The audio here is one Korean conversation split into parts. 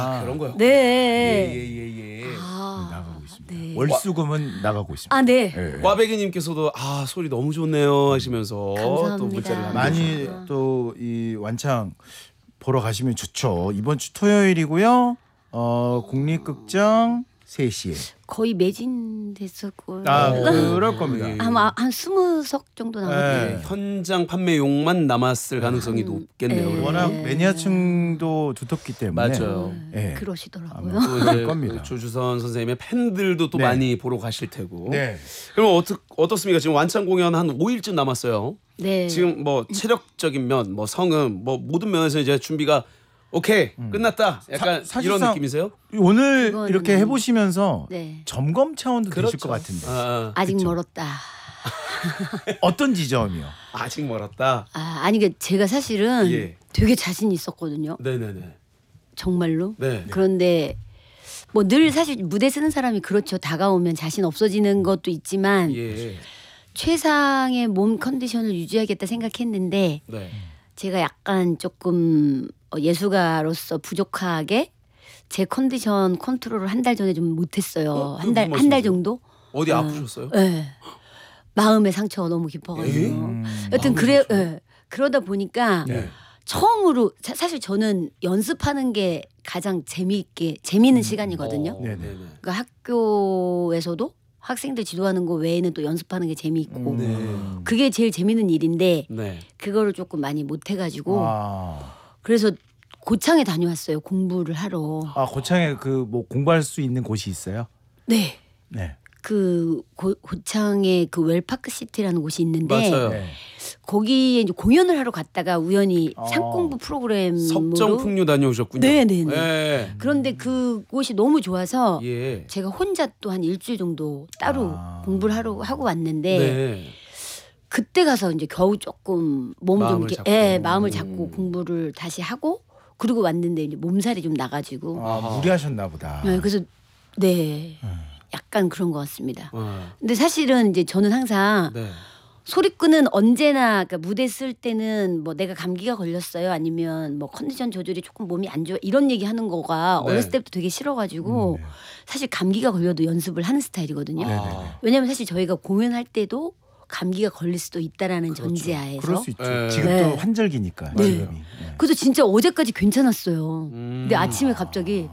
그런 거요? 네. 예예예. 나가고 있습니다. 네. 월수금은 나가고 있습니다. 아, 네. 예. 꽈배기님께서도 소리 너무 좋네요 하시면서 감사합니다. 또 문자를 많이 또 이 완창 보러 가시면 좋죠. 이번 주 토요일이고요. 국립극장 3시에. 거의 매진됐었고. 그럴 겁니다. 예. 아마 한 20석 정도 남았네요. 네. 현장 판매용만 남았을 가능성이 높겠네요. 네. 워낙 매니아층도 두텁기 때문에. 맞아요. 예. 그러시더라고요. 또 이제 그럴 겁니다. 조주선 선생님의 팬들도 또 네. 많이 보러 가실 테고. 네. 그럼 어떻습니까? 지금 완창 공연 한 5일쯤 남았어요. 네. 지금 뭐 체력적인 면, 뭐 성음, 뭐 모든 면에서 이제 준비가 오케이 끝났다. 약간 사실상 이런 느낌이세요? 오늘 그거는- 이렇게 해보시면서 네. 점검 차원도 되실 그렇죠. 것 같은데 아직 그쵸. 멀었다. 어떤 지점이요? 아직 멀었다. 아니 그 제가 사실은 예. 되게 자신 있었거든요. 네네네. 정말로. 네. 그런데 뭐 늘 사실 무대 쓰는 사람이 그렇죠. 다가오면 자신 없어지는 것도 있지만 예. 최상의 몸 컨디션을 유지하겠다 생각했는데 네. 제가 약간 조금 예술가로서 부족하게 제 컨디션 컨트롤을 한 달 전에 좀 못했어요. 그게 무슨 한 달 말씀이세요? 정도? 어디 아프셨어요? 네. 마음의 상처가 너무 깊어가지고. 여튼 그래. 그러다 보니까 네. 처음으로 사실 저는 연습하는 게 가장 재미있는 시간이거든요. 네네. 그러니까 학교에서도 학생들 지도하는 거 외에는 또 연습하는 게 재미있고 네. 그게 제일 재밌는 일인데 네. 그거를 조금 많이 못해가지고 아, 그래서 고창에 다녀왔어요. 공부를 하러. 고창에 그 뭐 공부할 수 있는 곳이 있어요? 네. 네. 그 고창에 그 웰파크 시티라는 곳이 있는데 맞아요. 네. 거기에 이제 공연을 하러 갔다가 우연히 어. 상공부 프로그램으로 석정풍류 다녀오셨군요. 네네네. 네. 그런데 그곳이 너무 좋아서 예. 제가 혼자 또 한 일주일 정도 따로 아. 공부를 하고 왔는데 네. 그때 가서 이제 겨우 조금 몸을 좀 마음을 이렇게 잡고. 마음을 잡고 공부를 다시 하고 그리고 왔는데 이제 몸살이 좀 나가지고 무리하셨나 보다. 네, 그래서 네 약간 그런 것 같습니다. 어. 근데 사실은 이제 저는 항상 네. 소리꾼은 언제나 그러니까 무대 쓸 때는 뭐 내가 감기가 걸렸어요 아니면 뭐 컨디션 조절이 조금 몸이 안 좋아 이런 얘기 하는 거가 네. 어렸을 때부터 되게 싫어가지고 사실 감기가 걸려도 연습을 하는 스타일이거든요. 아. 왜냐하면 사실 저희가 공연할 때도 감기가 걸릴 수도 있다라는 전제하에서 그럴 수 있죠. 네. 지금 네. 또 환절기니까. 네. 지금이. 네. 그래서 진짜 어제까지 괜찮았어요. 근데 아침에 갑자기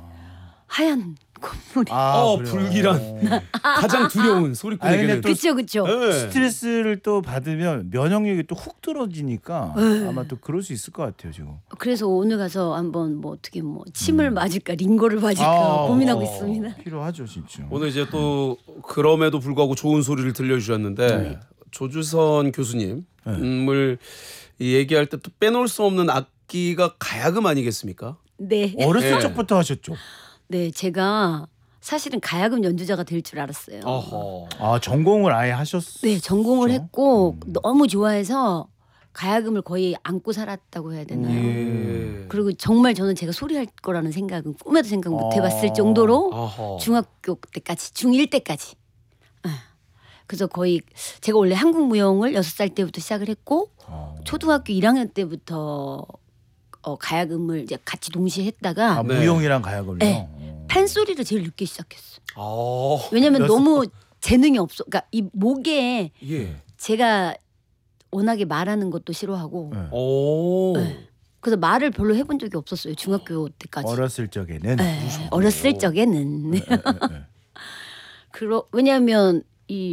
하얀 콧물이. 그래요? 불길한. 가장 두려운 아니, 소리꾼에게는. 근데 또 그쵸 그쵸. 네. 스트레스를 또 받으면 면역력이 또 훅 떨어지니까 네. 아마 또 그럴 수 있을 것 같아요 지금. 그래서 오늘 가서 한번 뭐 어떻게 뭐 침을 맞을까 링거를 맞을까 고민하고 있습니다. 필요하죠 진짜. 오늘 이제 또 그럼에도 불구하고 좋은 소리를 들려주셨는데 조주선 교수님을 얘기할 때 또 빼놓을 수 없는 악기가 가야금 아니겠습니까? 네. 어렸을 네. 적부터 하셨죠? 네, 제가 사실은 가야금 연주자가 될 줄 알았어요. 어허. 전공을 아예 하셨어요? 네, 전공을 했고 너무 좋아해서 가야금을 거의 안고 살았다고 해야 되나요? 예. 그리고 정말 저는 제가 소리할 거라는 생각은 꿈에도 생각 못 해봤을 정도로 어허. 중학교 때까지 중1 때까지. 그래서 거의 제가 원래 한국 무용을 6살 때부터 시작을 했고 초등학교 1학년 때부터 가야금을 이제 같이 동시에 했다가 네. 무용이랑 가야금요. 네. 판소리를 제일 늦게 시작했어. 어. 왜냐면 여섯 너무 재능이 없어. 그러니까 이 목에 예. 제가 워낙에 말하는 것도 싫어하고 네. 오. 그래서 말을 별로 해본 적이 없었어요. 중학교 때까지. 어렸을 적에는 네, 어렸을 적에는. 네. 왜냐하면 이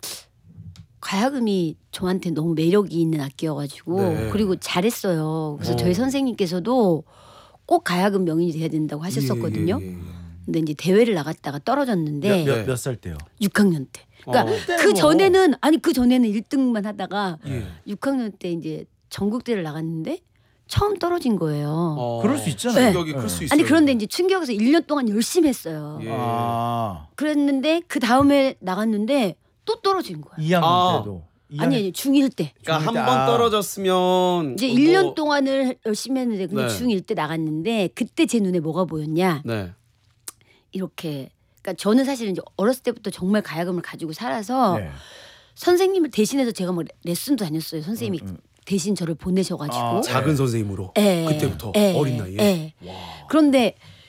가야금이 저한테 너무 매력이 있는 악기여가지고 네. 그리고 잘했어요. 그래서 저희 선생님께서도 꼭 가야금 명인이 돼야 된다고 하셨었거든요. 예. 근데 이제 대회를 나갔다가 떨어졌는데 몇 살 때요? 6학년 때. 그러니까 그 전에는 1등만 하다가 6학년 때 이제 전국대회를 나갔는데 처음 떨어진 거예요. 그럴 수 있잖아요. 충격이 클 수 있어요. 아니 그런데 이제 충격에서 1년 동안 열심히 했어요. 예. 그랬는데 그 다음에 나갔는데 또 떨어진 거야. 2학년 때도. 아니 중1 때. 그러니까 한 번 떨어졌으면 이제 뭐- 1년 동안을 열심히 했는데 그냥 네. 중1 때 나갔는데 그때 제 눈에 뭐가 보였냐. 네. 이렇게 그러니까 저는 사실 이제 어렸을 때부터 정말 가야금을 가지고 살아서 네. 선생님을 대신해서 제가 뭐 레슨도 다녔어요. 선생님이 대신 저를 보내셔가지고. 작은 선생님으로 예, 그때부터 예, 어린 나이에. 예. 그런데